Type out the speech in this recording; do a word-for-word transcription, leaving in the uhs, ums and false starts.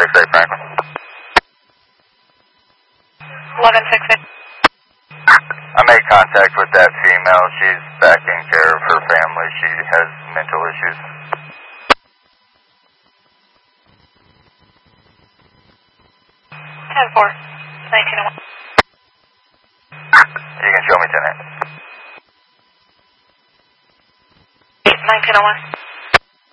six eight Franklin. eleven six eight. I made contact with that female. She's backing care of her family. She has mental issues. ten four. nineteen oh one. You can show me tonight. nineteen oh one.